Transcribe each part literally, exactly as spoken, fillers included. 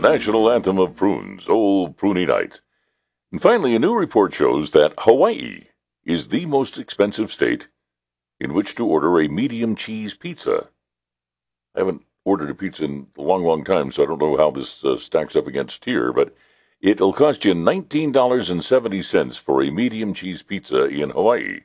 national anthem of prunes, Old Pruny Night. And finally, a new report shows that Hawaii is the most expensive state in which to order a medium cheese pizza. I haven't ordered a pizza in a long, long time, so I don't know how this uh, stacks up against here, but it'll cost you nineteen dollars and seventy cents for a medium cheese pizza in Hawaii.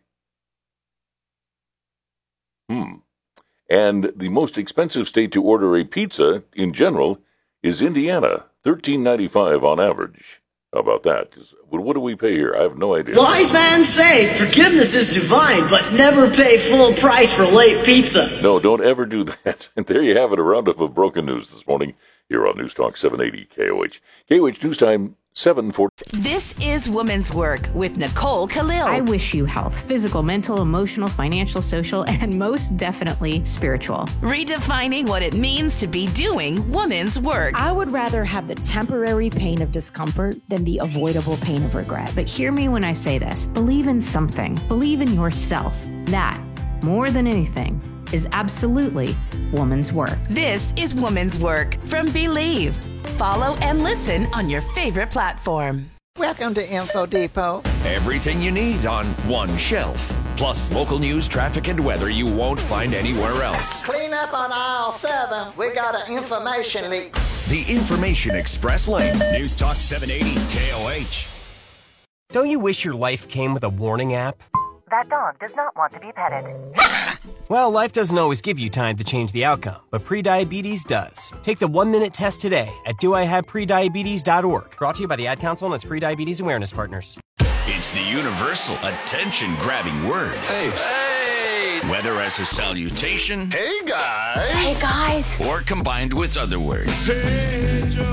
Hmm. And the most expensive state to order a pizza, in general, is Indiana, thirteen ninety-five on average. How about that? What do we pay here? I have no idea. Wise man say, forgiveness is divine, but never pay full price for late pizza. No, don't ever do that. And there you have it, a roundup of broken news this morning here on News Talk seven eighty K O H. K O H News Time, seven forty. This is Woman's Work with Nicole Khalil. I wish you health, physical, mental, emotional, financial, social, and most definitely spiritual. Redefining what it means to be doing woman's work. I would rather have the temporary pain of discomfort than the avoidable pain of regret. But hear me when I say this. Believe in something. Believe in yourself. That, more than anything, is absolutely woman's work. This is Woman's Work from Believe. Follow and listen on your favorite platform. Welcome to Info Depot. Everything you need on one shelf. Plus local news, traffic, and weather you won't find anywhere else. Clean up on aisle seven. We got an information leak. The Information Express Lane. News Talk seven eighty K O H. Don't you wish your life came with a warning app? That dog does not want to be petted. Well, life doesn't always give you time to change the outcome, but prediabetes does. Take the one-minute test today at do I have prediabetes dot org. Brought to you by the Ad Council and its Prediabetes Awareness Partners. It's the universal attention-grabbing word. Hey, hey! Whether as a salutation, hey guys! Hey guys! or combined with other words. Hey, Joe.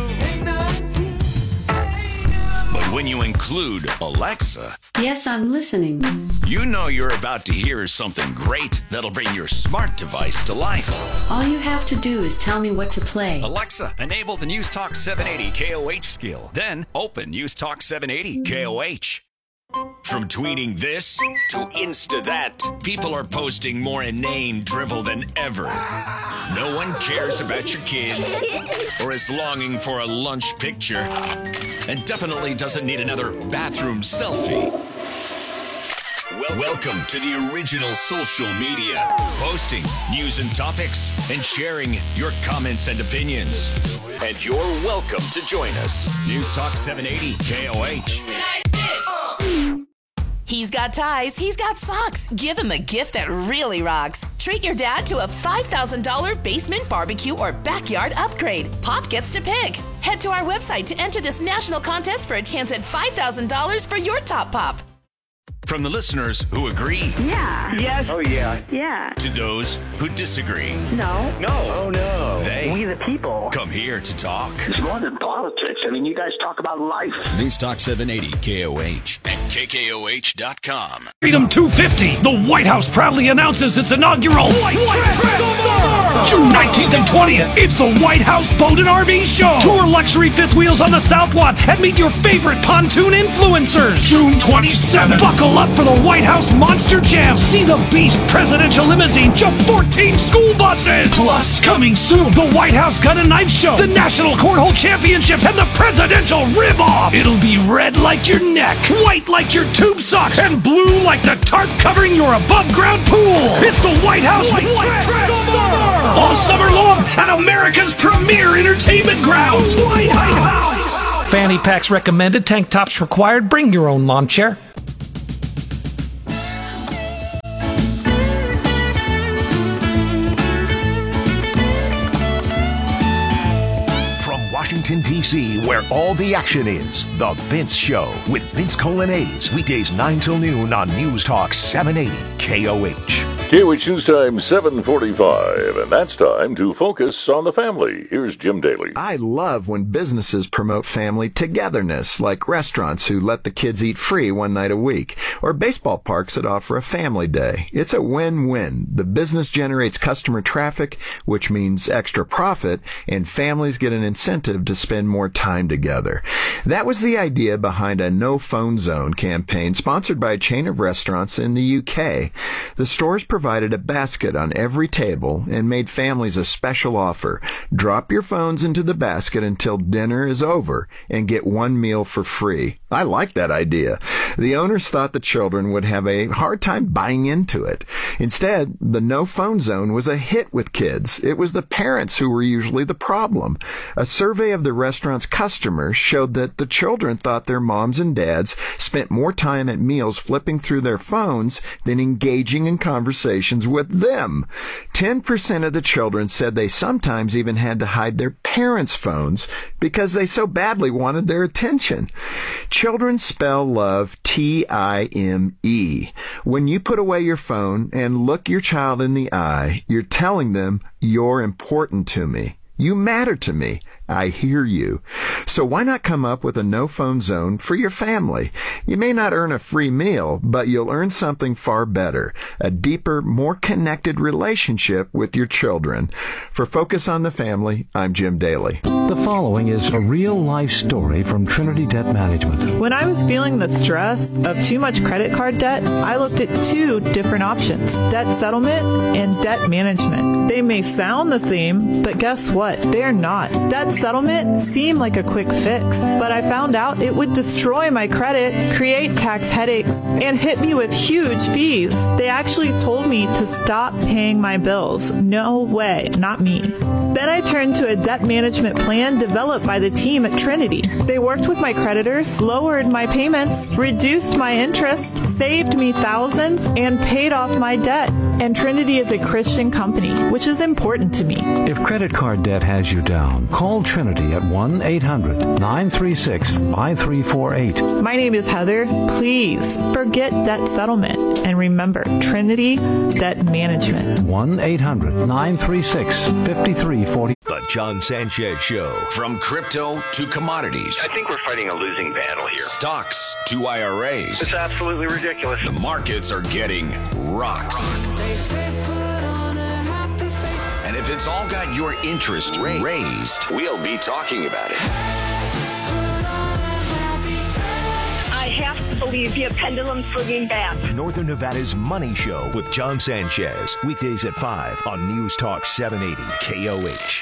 But when you include Alexa, yes, I'm listening. You know you're about to hear something great that'll bring your smart device to life. All you have to do is tell me what to play. Alexa, enable the News Talk seven eighty K O H skill. Then open News Talk seven eighty K O H. From tweeting this to Insta that, people are posting more inane drivel than ever. No one cares about your kids or is longing for a lunch picture and definitely doesn't need another bathroom selfie. Well, welcome to the original social media, posting news and topics and sharing your comments and opinions. And you're welcome to join us. News Talk seven eighty K O H. He's got ties, he's got socks. Give him a gift that really rocks. Treat your dad to a five thousand dollars basement barbecue or backyard upgrade. Pop gets to pick. Head to our website to enter this national contest for a chance at five thousand dollars for your top pop. From the listeners who agree. Yeah. Yes. Oh, yeah. Yeah. To those who disagree. No. No. Oh, no. They We the people. come here to talk. It's more than politics. I mean, you guys talk about life. News Talk seven eighty K O H and K K O H dot com. Freedom two fifty. The White House proudly announces its inaugural White, White Trash Summer. June nineteenth and twentieth. It's the White House Boat and R V Show. Tour luxury fifth wheels on the South Lawn and meet your favorite pontoon influencers. June twenty-seventh. Buckle up for the White House Monster Jam. See the Beast presidential limousine jump fourteen school buses. Plus, coming soon, the White House Gun and Knife Show, the National Cornhole Championships, and the Presidential Rib-Off. It'll be red like your neck, white like your tube socks, and blue like the tarp covering your above-ground pool. It's the White House White, White Trash Summer. All summer long at America's premier entertainment grounds, the White House. Fanny packs recommended, tank tops required. Bring your own lawn chair. Washington, D C, where all the action is. The Vince Show with Vince Colonnese. Weekdays nine till noon on News Talk seven eighty K O H. K O H News Time, seven forty-five, and that's time to focus on the family. Here's Jim Daly. I love when businesses promote family togetherness, like restaurants who let the kids eat free one night a week, or baseball parks that offer a family day. It's a win-win. The business generates customer traffic, which means extra profit, and families get an incentive to spend more time together. That was the idea behind a No Phone Zone campaign sponsored by a chain of restaurants in the U K. The stores provided a basket on every table and made families a special offer. Drop your phones into the basket until dinner is over and get one meal for free. I like that idea. The owners thought the children would have a hard time buying into it. Instead, the no phone zone was a hit with kids. It was the parents who were usually the problem. A survey of the restaurant's customers showed that the children thought their moms and dads spent more time at meals flipping through their phones than engaging in conversations with them. ten percent of the children said they sometimes even had to hide their parents' phones because they so badly wanted their attention. Children spell love T I M E. When you put away your phone and look your child in the eye, you're telling them, you're important to me. You matter to me. I hear you. So why not come up with a no-phone zone for your family? You may not earn a free meal, but you'll earn something far better, a deeper, more connected relationship with your children. For Focus on the Family, I'm Jim Daly. The following is a real-life story from Trinity Debt Management. When I was feeling the stress of too much credit card debt, I looked at two different options, debt settlement and debt management. They may sound the same, but guess what? They're not. Debt settlement seemed like a quick fix, but I found out it would destroy my credit, create tax headaches, and hit me with huge fees. They actually told me to stop paying my bills. No way, not me. Then I turned to a debt management plan developed by the team at Trinity. They worked with my creditors, lowered my payments, reduced my interest, saved me thousands, and paid off my debt. And Trinity is a Christian company, which is important to me. If credit card debt has you down, call Trinity at one eight hundred nine three six five three four eight. My name is Heather. Please forget debt settlement and remember Trinity Debt Management. one eight hundred nine three six five three four eight. The John Sanchez Show. From crypto to commodities. I think we're fighting a losing battle here. Stocks to I R As. It's absolutely ridiculous. The markets are getting rocked. And if it's all got your interest raised, we'll be talking about it. I have to believe the pendulum swinging back. Northern Nevada's Money Show with John Sanchez. Weekdays at five on News Talk seven eighty K O H.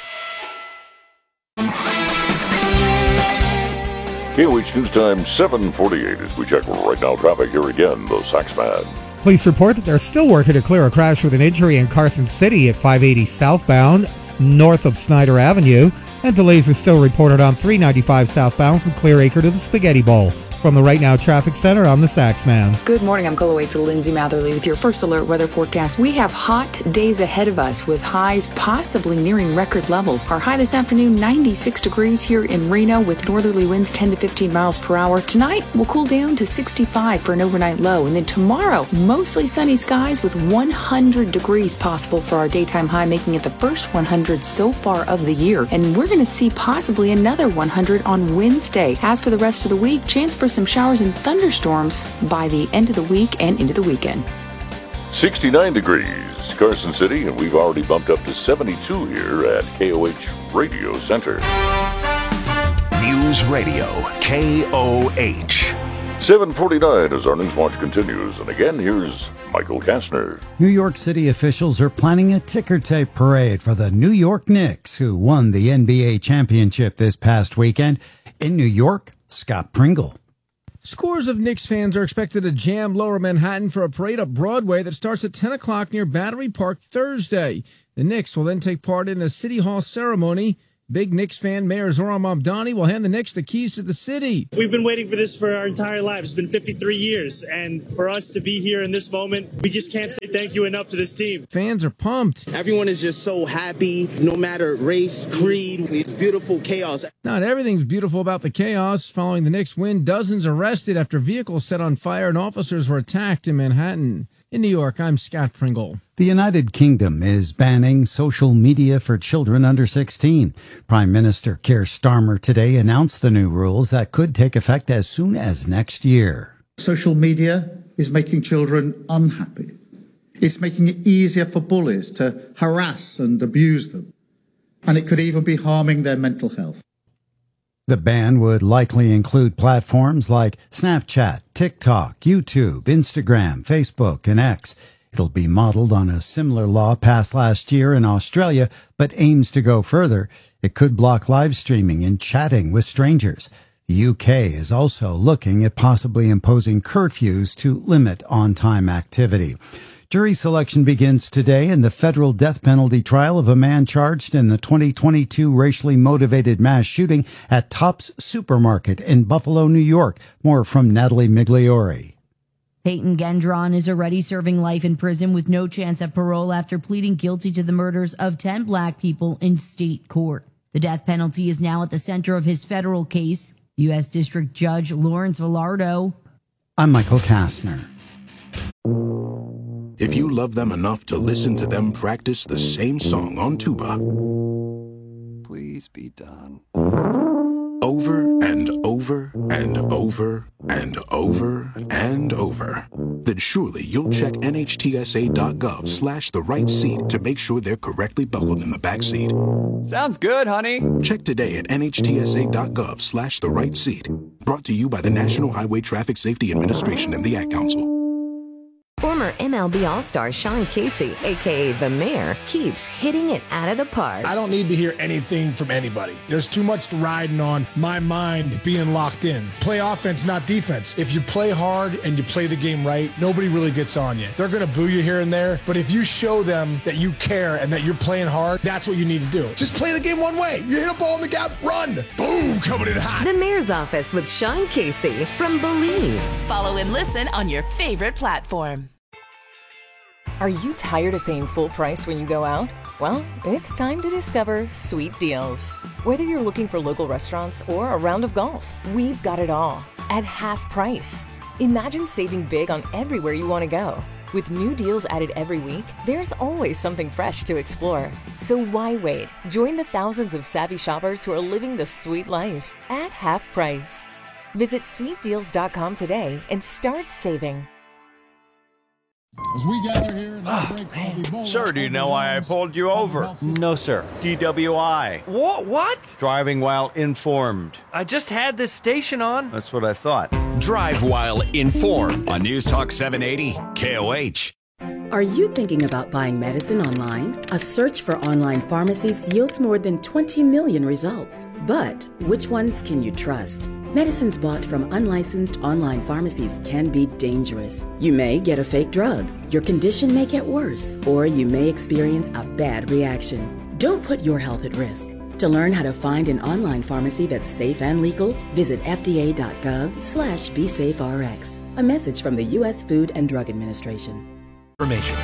K O H News Time seven forty-eight as we check right now traffic here again, the Saxman. Police report that they're still working to clear a crash with an injury in Carson City at five eighty southbound, north of Snyder Avenue, and delays are still reported on three ninety-five southbound from Clear Acre to the Spaghetti Bowl. From the Right Now Traffic Center, I'm the Saxman. Good morning. I'm Gullah to Lindsay Matherly with your first alert weather forecast. We have hot days ahead of us with highs possibly nearing record levels. Our high this afternoon, ninety-six degrees here in Reno with northerly winds ten to fifteen miles per hour. Tonight, we'll cool down to sixty-five for an overnight low. And then tomorrow, mostly sunny skies with one hundred degrees possible for our daytime high, making it the first one hundred so far of the year. And we're going to see possibly another one hundred on Wednesday. As for the rest of the week, chance for some showers and thunderstorms by the end of the week and into the weekend. sixty-nine degrees, Carson City, and we've already bumped up to seventy-two here at K O H Radio Center. News Radio K O H. seven forty-nine as our news watch continues, and again, here's Michael Kastner. New York City officials are planning a ticker tape parade for the New York Knicks, who won the N B A championship this past weekend. In New York, Scott Pringle. Scores of Knicks fans are expected to jam Lower Manhattan for a parade up Broadway that starts at ten o'clock near Battery Park Thursday. The Knicks will then take part in a City Hall ceremony. Big Knicks fan Mayor Zoran Mamdani will hand the Knicks the keys to the city. We've been waiting for this for our entire lives. It's been fifty-three years, and for us to be here in this moment, we just can't say thank you enough to this team. Fans are pumped. Everyone is just so happy, no matter race, creed. It's beautiful chaos. Not everything's beautiful about the chaos. Following the Knicks' win, dozens arrested after vehicles set on fire and officers were attacked in Manhattan. In New York, I'm Scott Pringle. The United Kingdom is banning social media for children under sixteen. Prime Minister Keir Starmer today announced the new rules that could take effect as soon as next year. Social media is making children unhappy. It's making it easier for bullies to harass and abuse them. And it could even be harming their mental health. The ban would likely include platforms like Snapchat, TikTok, YouTube, Instagram, Facebook, and X. It'll be modeled on a similar law passed last year in Australia, but aims to go further. It could block live streaming and chatting with strangers. The U K is also looking at possibly imposing curfews to limit on-time activity. Jury selection begins today in the federal death penalty trial of a man charged in the twenty twenty-two racially motivated mass shooting at Tops Supermarket in Buffalo, New York. More from Natalie Migliori. Peyton Gendron is already serving life in prison with no chance of parole after pleading guilty to the murders of ten black people in state court. The death penalty is now at the center of his federal case. U S. District Judge Lawrence Villardo. I'm Michael Kastner. If you love them enough to listen to them practice the same song on tuba, please be done. Over and over and over and over and over, then surely you'll check nhtsa.gov slash the right seat to make sure they're correctly buckled in the back seat. Sounds good, honey. Check today at nhtsa.gov slash the right seat. Brought to you by the National Highway Traffic Safety Administration and the Ad Council. Former M L B All-Star Sean Casey, a k a. The Mayor, keeps hitting it out of the park. I don't need to hear anything from anybody. There's too much riding on my mind being locked in. Play offense, not defense. If you play hard and you play the game right, nobody really gets on you. They're going to boo you here and there, but if you show them that you care and that you're playing hard, that's what you need to do. Just play the game one way. You hit a ball in the gap, run. Boom, coming in hot. The Mayor's Office with Sean Casey from Believe. Follow and listen on your favorite platform. Are you tired of paying full price when you go out? Well, it's time to discover Sweet Deals. Whether you're looking for local restaurants or a round of golf, we've got it all at half price. Imagine saving big on everywhere you want to go. With new deals added every week, there's always something fresh to explore. So why wait? Join the thousands of savvy shoppers who are living the sweet life at half price. Visit sweet deals dot com today and start saving. As we gather here in oh, break, Sir, do you know why I pulled you over? No, sir. D W I. What? What? Driving while informed. I just had this station on. That's what I thought. Drive while informed on News Talk seven eighty K O H. Are you thinking about buying medicine online? A search for online pharmacies yields more than twenty million results. But which ones can you trust? Medicines bought from unlicensed online pharmacies can be dangerous. You may get a fake drug, your condition may get worse, or you may experience a bad reaction. Don't put your health at risk. To learn how to find an online pharmacy that's safe and legal, visit f d a dot gov slash be safe r x. A message from the U S Food and Drug Administration. Information.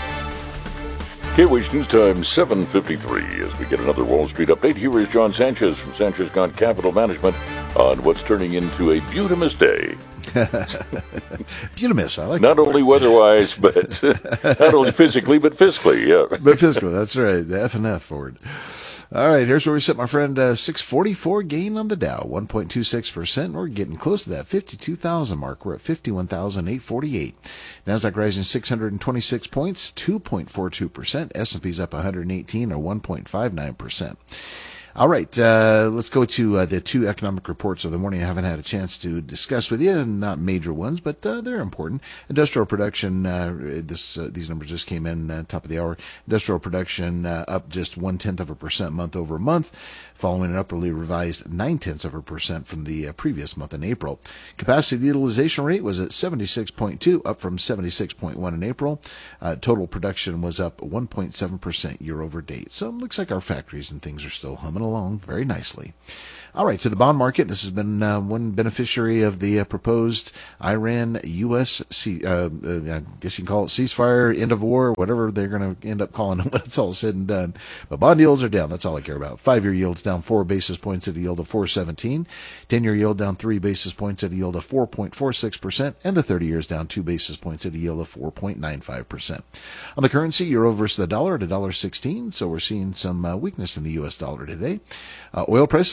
K O H News Time seven fifty-three. As we get another Wall Street update, here is John Sanchez from Sanchez Gaunt Capital Management on what's turning into a beautimous day. Beautimous, I like Not that only weather-wise, but not only physically, but fiscally, yeah. But fiscally, that's right, the F and F for it. All right, here's where we sit, my friend. Uh, six forty-four gain on the Dow, one point two six percent. We're getting close to that fifty-two thousand mark. We're at fifty-one thousand eight hundred forty-eight. Nasdaq rising six hundred twenty-six points, two point four two percent. S and P's up one hundred eighteen, or one point five nine percent. All right, uh, let's go to uh, the two economic reports of the morning I haven't had a chance to discuss with you. Not major ones, but uh, they're important. Industrial production, uh, this uh, these numbers just came in uh, top of the hour. Industrial production uh, up just one-tenth of a percent month over month, following an upwardly revised nine-tenths of a percent from the uh, previous month in April. Capacity utilization rate was at seventy-six point two, up from seventy-six point one in April. Uh, total production was up one point seven percent year over date. So it looks like our factories and things are still humming along very nicely. All right, so the bond market, this has been uh, one beneficiary of the uh, proposed Iran U S, C, uh, uh, I guess you can call it ceasefire, end of war, whatever they're going to end up calling it when it's all said and done. But bond yields are down. That's all I care about. Five-year yields down four basis points at a yield of four seventeen. Ten-year yield down three basis points at a yield of four point four six percent. And the thirty years down two basis points at a yield of four point nine five percent. On the currency, euro versus the dollar at one dollar sixteen. So we're seeing some uh, weakness in the U S dollar today. Uh, oil prices down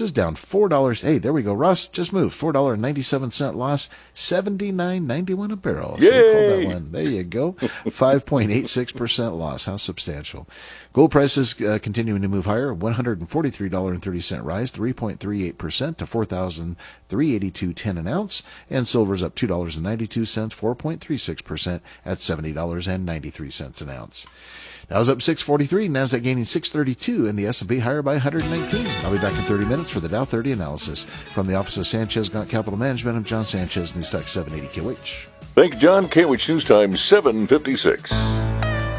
four dollars. Hey, there we go. Ross just moved. four dollars and ninety-seven cents loss, seventy-nine ninety-one a barrel. So we called that one. There you go. five point eight six percent loss. How substantial. Gold prices uh, continuing to move higher. one hundred forty-three dollars and thirty cents rise, three point three eight percent to four thousand three hundred eighty-two dollars and ten cents an ounce. And silver's up two dollars and ninety-two cents, four point three six percent at seventy dollars and ninety-three cents an ounce. Dow's up six forty-three, NASDAQ gaining six thirty-two, and the S and P higher by one hundred nineteen. I'll be back in thirty minutes for the Dow thirty analysis. From the office of Sanchez Gaunt Capital Management, I'm John Sanchez, Newstalk seven eighty K O H. Thank you, John. K O H News Time, seven fifty-six.